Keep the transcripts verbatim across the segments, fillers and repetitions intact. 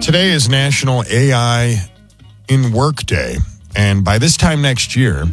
Today is National A I in Work Day, and by this time next year,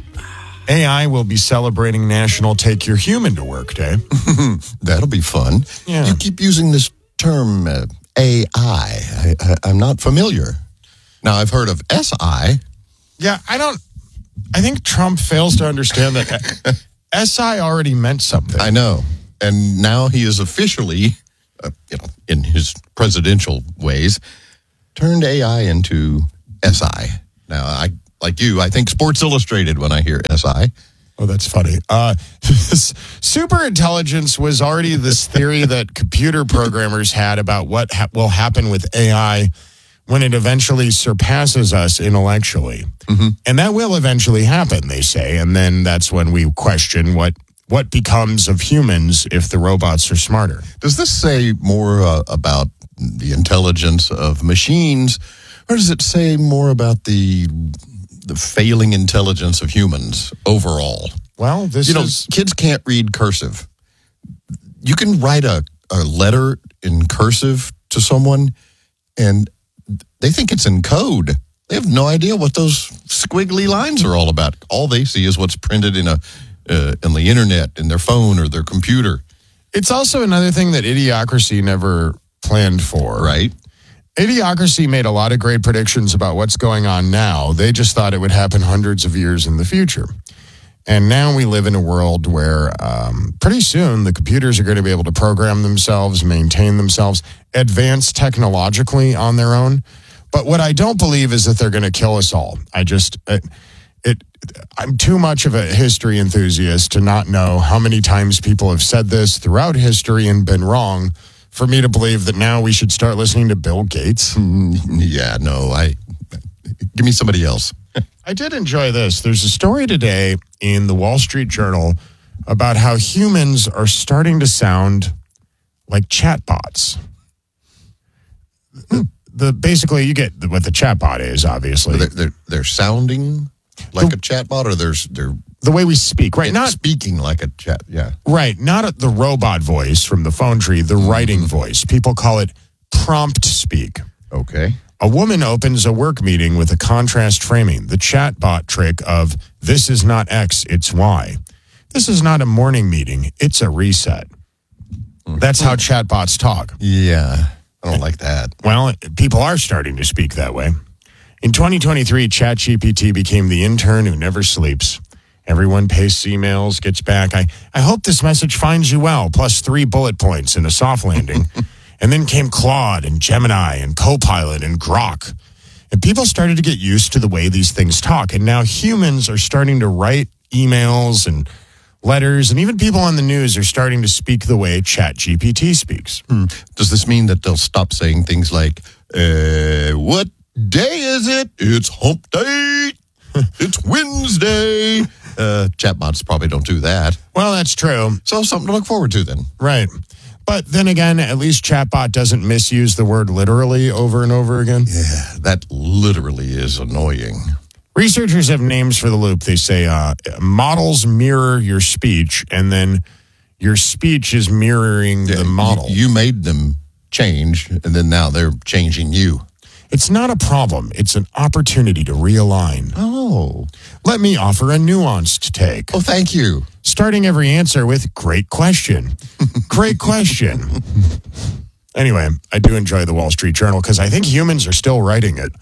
A I will be celebrating National Take Your Human to Work Day. That'll be fun. Yeah. You keep using this term uh, A I. I, I. I'm not familiar. Now, I've heard of S I. Yeah, I don't... I think Trump fails to understand that S I already meant something. I know. And now he is officially, uh, you know, in his presidential ways, turned A I into S I. Now, I like you, I think Sports Illustrated when I hear S I. Oh, that's funny. Uh, super intelligence was already this theory that computer programmers had about what ha- will happen with A I when it eventually surpasses us intellectually. Mm-hmm. And that will eventually happen, they say. And then that's when we question what, what becomes of humans if the robots are smarter. Does this say more uh, about the intelligence of machines, or does it say more about the the failing intelligence of humans overall? Well, this you know, is... kids can't read cursive. You can write a, a letter in cursive to someone, and they think it's in code. They have no idea what those squiggly lines are all about. All they see is what's printed in a uh, in the internet, in their phone or their computer. It's also another thing that Idiocracy never planned for. Right. Idiocracy made a lot of great predictions about what's going on now. They just thought it would happen hundreds of years in the future. And now we live in a world where um, pretty soon the computers are going to be able to program themselves, maintain themselves, advance technologically on their own. But what I don't believe is that they're going to kill us all. I just, it, it, I'm too much of a history enthusiast to not know how many times people have said this throughout history and been wrong for me to believe that now we should start listening to Bill Gates. Mm, yeah, no, I, give me somebody else. I did enjoy this. There's a story today in the Wall Street Journal about how humans are starting to sound like chatbots. The, the basically, you get what the chatbot is, obviously. They're, they're, they're sounding like the, a chatbot, or they're, they're the way we speak, right? Not speaking like a chat, yeah. Right, not the robot voice from the phone tree, the writing mm-hmm. voice. People call it prompt speak. Okay. A woman opens a work meeting with a contrast framing, the chatbot trick of, this is not X, it's Y. This is not a morning meeting, it's a reset. Mm-hmm. That's how chatbots talk. Yeah, I don't like that. Well, people are starting to speak that way. In twenty twenty-three, ChatGPT became the intern who never sleeps. Everyone pastes emails, gets back. I, I hope this message finds you well, plus three bullet points and a soft landing. And then came Claude and Gemini and Copilot and Grok. And people started to get used to the way these things talk. And now humans are starting to write emails and letters. And even people on the news are starting to speak the way ChatGPT speaks. Hmm. Does this mean that they'll stop saying things like, uh, what day is it? It's hump day. It's Wednesday. Uh, chatbots probably don't do that. Well, that's true. So something to look forward to then. Right. But then again, at least chatbot doesn't misuse the word literally over and over again. Yeah, that literally is annoying. Researchers have names for the loop. They say uh, models mirror your speech, and then your speech is mirroring yeah, the model. You, you made them change, and then now they're changing you. It's not a problem. It's an opportunity to realign. Oh. Let me offer a nuanced take. Oh, thank you. Starting every answer with, great question. Great question. Anyway, I do enjoy the Wall Street Journal because I think humans are still writing it.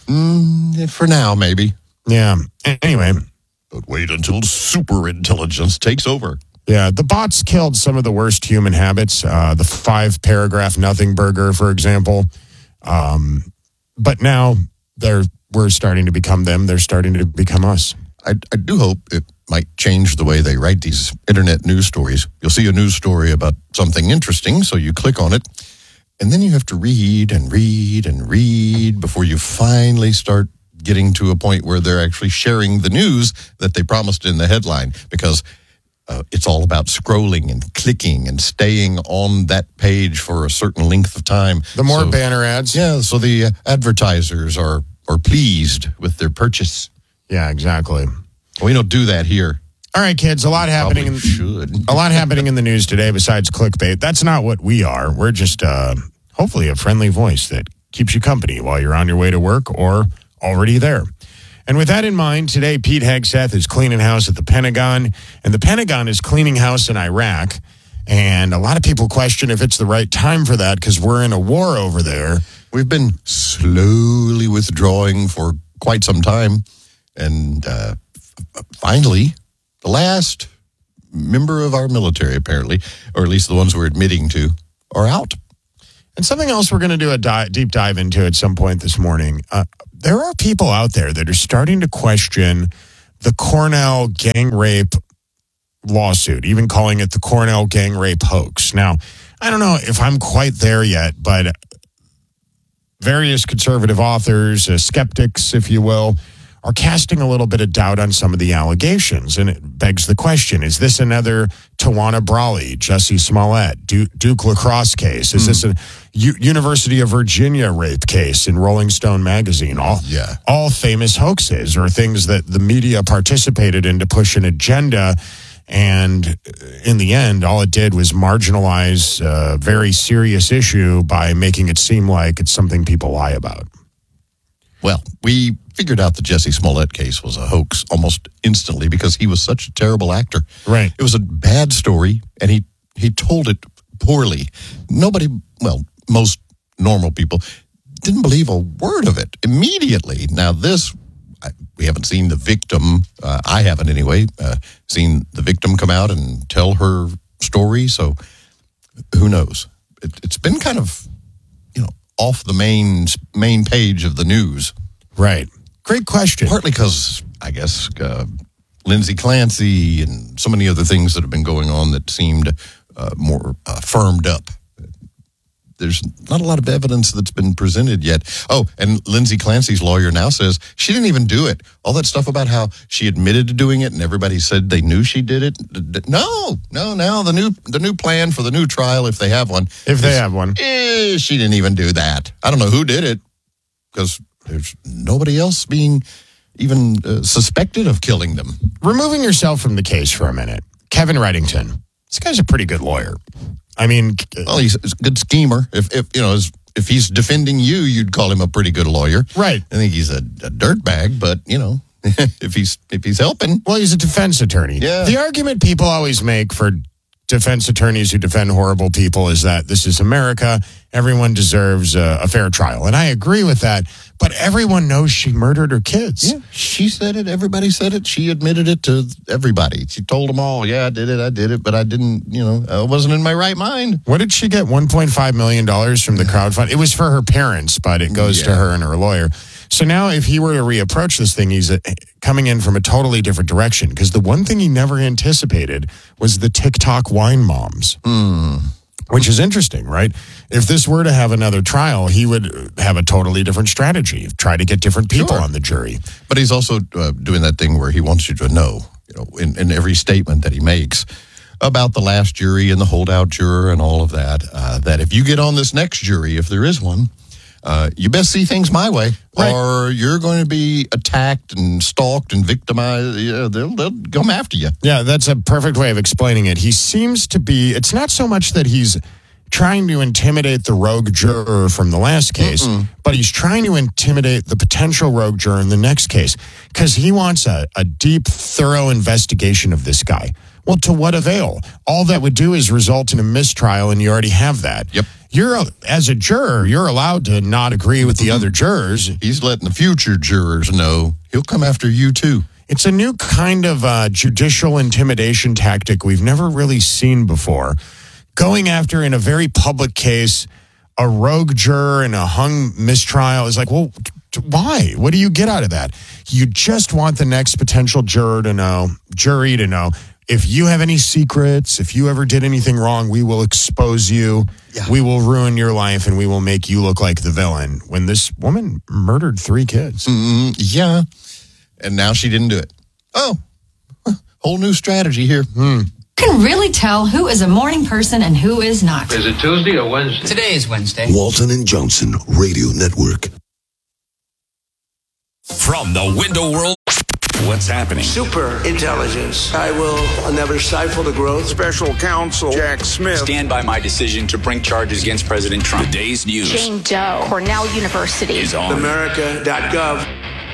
Mm, for now, maybe. Yeah. Anyway. But wait until super intelligence takes over. Yeah, the bots killed some of the worst human habits. Uh, the five-paragraph nothing burger, for example. Um... But now they're we're starting to become them. They're starting to become us. I, I do hope it might change the way they write these internet news stories. You'll see a news story about something interesting, so you click on it, and then you have to read and read and read before you finally start getting to a point where they're actually sharing the news that they promised in the headline, because Uh, it's all about scrolling and clicking and staying on that page for a certain length of time. The more so, banner ads. Yeah, so the uh, advertisers are, are pleased with their purchase. Yeah, exactly. We don't do that here. All right, kids, a lot happening. In, should. a lot happening in the news today besides clickbait. That's not what we are. We're just uh, hopefully a friendly voice that keeps you company while you're on your way to work or already there. And with that in mind, today Pete Hegseth is cleaning house at the Pentagon, and the Pentagon is cleaning house in Iraq. And a lot of people question if it's the right time for that because we're in a war over there. We've been slowly withdrawing for quite some time. And uh, f- finally, the last member of our military, apparently, or at least the ones we're admitting to, are out. And something else we're going to do a di- deep dive into at some point this morning. Uh, there are people out there that are starting to question the Cornell gang rape lawsuit, even calling it the Cornell gang rape hoax. Now, I don't know if I'm quite there yet, but various conservative authors, uh, skeptics, if you will, are casting a little bit of doubt on some of the allegations. And it begs the question, is this another Tawana Brawley, Jussie Smollett, Duke, Duke lacrosse case? Is mm. this a U- University of Virginia rape case in Rolling Stone magazine? All, yeah. all famous hoaxes or things that the media participated in to push an agenda. And in the end, all it did was marginalize a very serious issue by making it seem like it's something people lie about. Well, we figured out the Jussie Smollett case was a hoax almost instantly because he was such a terrible actor. Right. It was a bad story, and he, he told it poorly. Nobody, well, most normal people didn't believe a word of it immediately. Now, this, I, we haven't seen the victim, uh, I haven't anyway, uh, seen the victim come out and tell her story, so who knows? It, it's been kind of, you know, off the main main page of the news. Right. Great question. Partly because, I guess, uh, Lindsay Clancy and so many other things that have been going on that seemed uh, more uh, firmed up. There's not a lot of evidence that's been presented yet. Oh, and Lindsay Clancy's lawyer now says she didn't even do it. All that stuff about how she admitted to doing it and everybody said they knew she did it. No, no, no. The new the new plan for the new trial, if they have one. If they is, have one. Eh, she didn't even do that. I don't know who did it because there's nobody else being even uh, suspected of killing them. Removing yourself from the case for a minute. Kevin Reddington. This guy's a pretty good lawyer. I mean, well, he's a good schemer. If, if you know, if he's defending you, you'd call him a pretty good lawyer. Right. I think he's a, a dirtbag, but you know, if he's if he's helping, well, he's a defense attorney. Yeah. The argument people always make for defense attorneys who defend horrible people is that this is America. Everyone deserves a, a fair trial, and I agree with that. But everyone knows she murdered her kids. Yeah, she said it. Everybody said it. She admitted it to everybody. She told them all, yeah, I did it, I did it, but I didn't, you know, I wasn't in my right mind. What did she get? one point five million dollars from the crowdfund? It was for her parents, but it goes yeah. to her and her lawyer. So now if he were to reapproach this thing, he's coming in from a totally different direction because the one thing he never anticipated was the TikTok wine moms. Mm. Which is interesting, right? If this were to have another trial, he would have a totally different strategy, try to get different people sure. on the jury. But he's also uh, doing that thing where he wants you to know, you know, in, in every statement that he makes about the last jury and the holdout juror and all of that, uh, that if you get on this next jury, if there is one, uh, you best see things my way, right. or you're going to be attacked and stalked and victimized. Yeah, they'll, they'll come after you. Yeah, that's a perfect way of explaining it. He seems to be, it's not so much that he's trying to intimidate the rogue juror from the last case, Mm-mm. but he's trying to intimidate the potential rogue juror in the next case because he wants a, a deep, thorough investigation of this guy. Well, to what avail? All that would do is result in a mistrial, and you already have that. Yep. You're, as a juror, you're allowed to not agree with the other jurors. He's letting the future jurors know he'll come after you, too. It's a new kind of uh, judicial intimidation tactic we've never really seen before. Going after, in a very public case, a rogue juror in a hung mistrial is like, well, why? What do you get out of that? You just want the next potential juror to know, jury to know, if you have any secrets, if you ever did anything wrong, we will expose you. Yeah. We will ruin your life, and we will make you look like the villain. When this woman murdered three kids. Mm, yeah. And now she didn't do it. Oh, whole new strategy here. Hmm. You can really tell who is a morning person and who is not. Is it Tuesday or Wednesday? Today is Wednesday. Walton and Johnson Radio Network. From the Window World what's happening. Super intelligence. I will never stifle the growth. Special counsel Jack Smith. Stand by my decision to bring charges against President Trump. The day's news. Jane Doe, Cornell University. Is on America dot gov.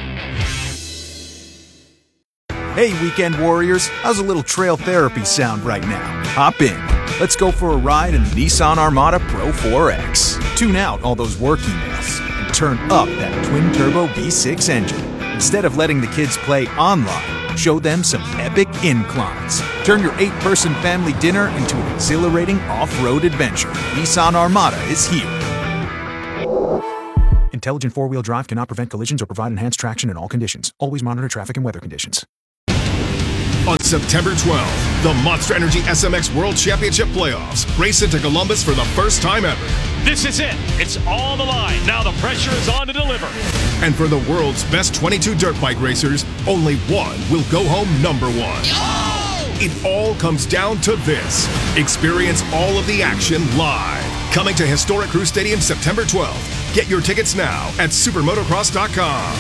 Hey, weekend warriors, how's a little trail therapy sound right now? Hop in. Let's go for a ride in the Nissan Armada Pro four X. Tune out all those work emails and turn up that twin-turbo V six engine. Instead of letting the kids play online, show them some epic inclines. Turn your eight-person family dinner into an exhilarating off-road adventure. Nissan Armada is here. Intelligent four-wheel drive cannot prevent collisions or provide enhanced traction in all conditions. Always monitor traffic and weather conditions. On September twelfth, the Monster Energy S M X World Championship Playoffs race into Columbus for the first time ever. This is it. It's all the line. Now the pressure is on to deliver. And for the world's best twenty-two dirt bike racers, only one will go home number one. Oh! It all comes down to this. Experience all of the action live. Coming to historic Crew Stadium September twelfth. Get your tickets now at supermotocross dot com.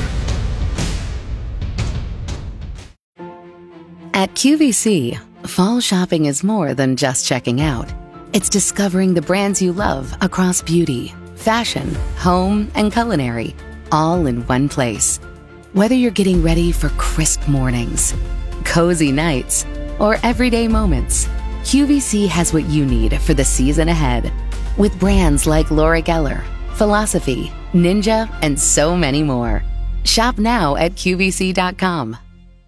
At Q V C, fall shopping is more than just checking out. It's discovering the brands you love across beauty, fashion, home, and culinary, all in one place. Whether you're getting ready for crisp mornings, cozy nights, or everyday moments, Q V C has what you need for the season ahead. With brands like Laura Geller, Philosophy, Ninja, and so many more. Shop now at Q V C dot com.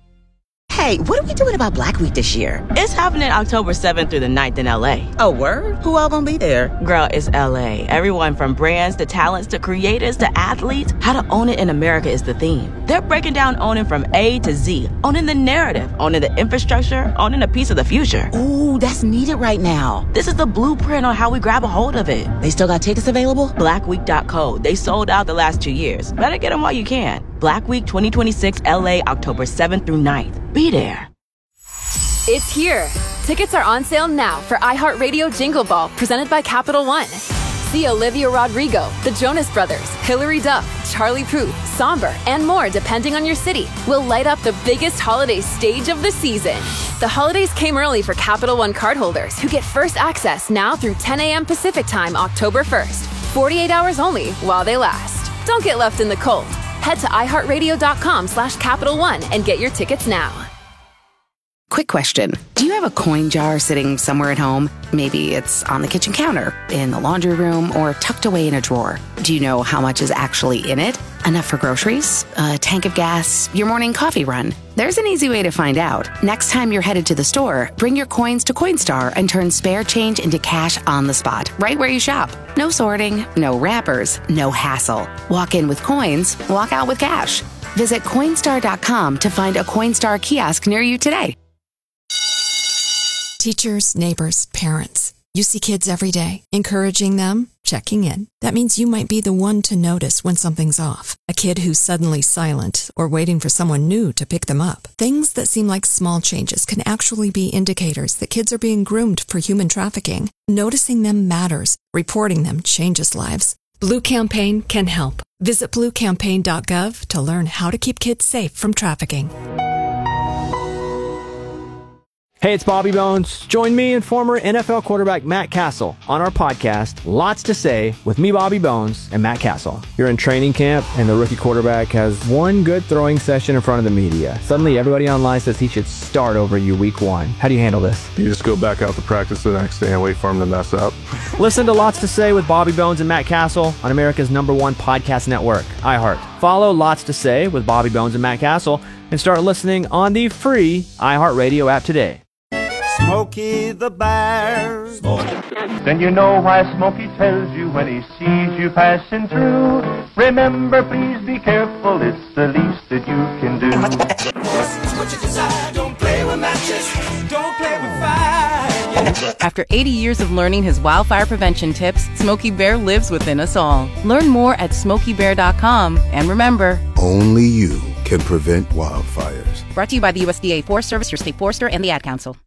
Hey, what are we doing about Black Week this year? It's happening October seventh through the ninth in L A. Oh, word? Who all gonna be there? Girl, it's L A. Everyone from brands to talents to creators to athletes. How to own it in America is the theme. They're breaking down owning from A to Z. Owning the narrative, owning the infrastructure, owning a piece of the future. Ooh, that's needed right now. This is the blueprint on how we grab a hold of it. They still got tickets available? black week dot co. They sold out the last two years. Better get them while you can. Black Week twenty twenty-six L A, October seventh through ninth. Be there. It's here. Tickets are on sale now for iHeartRadio Jingle Ball, presented by Capital One. See Olivia Rodrigo, the Jonas Brothers, Hilary Duff, Charlie Puth, Somber, and more depending on your city. Will light up the biggest holiday stage of the season. The holidays came early for Capital One cardholders who get first access now through ten a.m. Pacific Time, October first. forty-eight hours only while they last. Don't get left in the cold. Head to iHeartRadio.com slash Capital One and get your tickets now. Quick question. Do you have a coin jar sitting somewhere at home? Maybe it's on the kitchen counter, in the laundry room, or tucked away in a drawer. Do you know how much is actually in it? Enough for groceries? A tank of gas? Your morning coffee run? There's an easy way to find out. Next time you're headed to the store, bring your coins to Coinstar and turn spare change into cash on the spot, right where you shop. No sorting, no wrappers, no hassle. Walk in with coins, walk out with cash. Visit Coinstar dot com to find a Coinstar kiosk near you today. Teachers, neighbors, parents. You see kids every day, encouraging them, checking in. That means you might be the one to notice when something's off. A kid who's suddenly silent or waiting for someone new to pick them up. Things that seem like small changes can actually be indicators that kids are being groomed for human trafficking. Noticing them matters. Reporting them changes lives. Blue Campaign can help. Visit blue campaign dot gov to learn how to keep kids safe from trafficking. Hey, it's Bobby Bones. Join me and former N F L quarterback Matt Castle on our podcast, Lots to Say, with me, Bobby Bones, and Matt Castle. You're in training camp, and the rookie quarterback has one good throwing session in front of the media. Suddenly, everybody online says he should start over you week one. How do you handle this? You just go back out to practice the next day and wait for him to mess up. Listen to Lots to Say with Bobby Bones and Matt Castle on America's number one podcast network, iHeart. Follow Lots to Say with Bobby Bones and Matt Castle and start listening on the free iHeartRadio app today. Smokey the Bear. Then you know why Smokey tells you when he sees you passing through. Remember, please be careful, it's the least that you can do. What you decide, don't play with matches, don't play with fire. After eighty years of learning his wildfire prevention tips, Smokey Bear lives within us all. Learn more at smokey bear dot com. And remember, only you can prevent wildfires. Brought to you by the U S D A Forest Service, your state forester, and the Ad Council.